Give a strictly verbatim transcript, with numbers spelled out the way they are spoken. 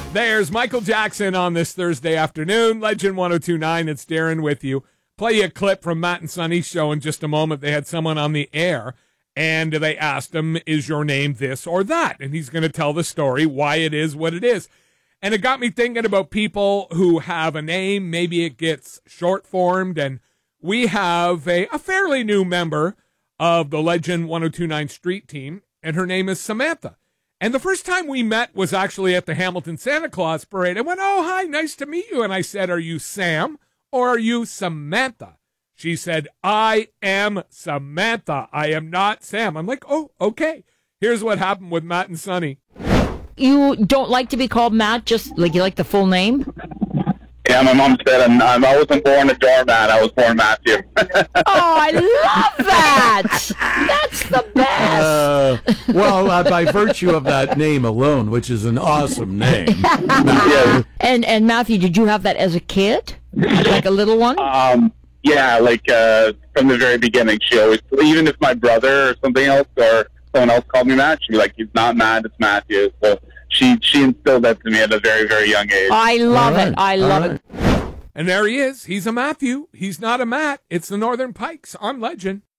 There's Michael Jackson on this Thursday afternoon. Legend one oh two point nine, it's Darren with you. Play you a clip from Matt and Sonny's show in just a moment. They had someone on the air, and they asked him, is your name this or that? And he's going to tell the story, why it is what it is. And it got me thinking about people who have a name. Maybe it gets short-formed, and we have a, a fairly new member of the Legend one oh two point nine street team, and her name is Samantha. And the first time we met was actually at the Hamilton Santa Claus Parade. I went, oh, hi, nice to meet you. And I said, are you Sam or are you Samantha? She said, I am Samantha. I am not Sam. I'm like, oh, okay. Here's what happened with Matt and Sonny. You don't like to be called Matt, just like you like the full name? Yeah, my mom said I'm, I'm, I wasn't born a doormat. I was born Matthew. Oh, I love that. That's the best. Uh, well, uh, by virtue of that name alone, which is an awesome name. Yeah. And and Matthew, did you have that as a kid? Like a little one? Um, yeah, like uh, from the very beginning, she always, even if my brother or something else or someone else called me Matt, she'd be like, he's not Matt, it's Matthew. So she she instilled that to me at a very, very young age. I love All right. it. I love All it. right. And there he is. He's a Matthew. He's not a Matt. It's the Northern Pikes on Legend.